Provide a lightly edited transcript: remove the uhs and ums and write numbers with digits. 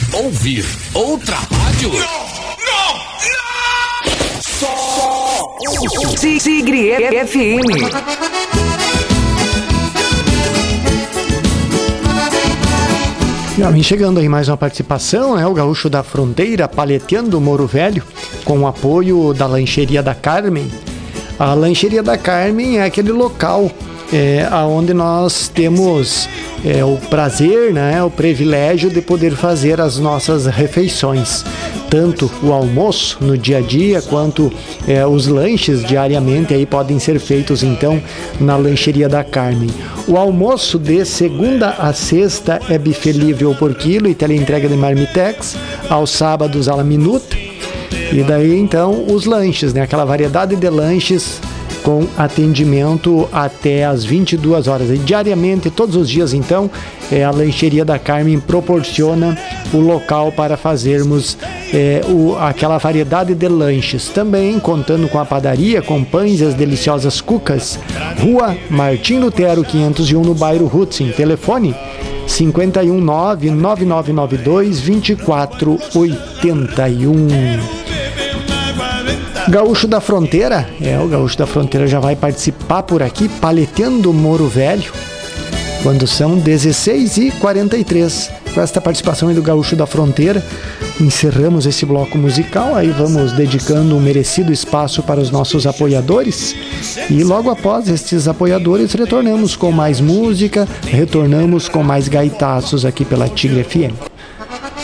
Ouvir outra rádio? Tigre FM. Vem chegando aí mais uma participação, né? O Gaúcho da Fronteira, paleteando o Moro Velho, com o apoio da Lancheria da Carmen. A Lancheria da Carmen é aquele local onde nós temos o prazer, né? O privilégio de poder fazer as nossas refeições. Tanto o almoço no dia a dia, quanto os lanches diariamente aí podem ser feitos então na Lancheria da Carmen. O almoço de segunda a sexta é buffet livre ou por quilo e teleentrega de marmitex, aos sábados à la minuta. E daí então os lanches, né? Aquela variedade de lanches com atendimento até às 22 horas. E diariamente, todos os dias então, a Lancheria da Carmen proporciona o local para fazermos aquela variedade de lanches. Também contando com a padaria, com pães e as deliciosas cucas. Rua Martim Lutero 501 no bairro Hudson. Telefone 519-9992-2481. Gaúcho da Fronteira, o Gaúcho da Fronteira já vai participar por aqui, paleteando o Moro Velho, quando são 16h43. Com esta participação aí do Gaúcho da Fronteira, encerramos esse bloco musical, aí vamos dedicando um merecido espaço para os nossos apoiadores, e logo após estes apoiadores retornamos com mais música, retornamos com mais gaitaços aqui pela Tigre FM.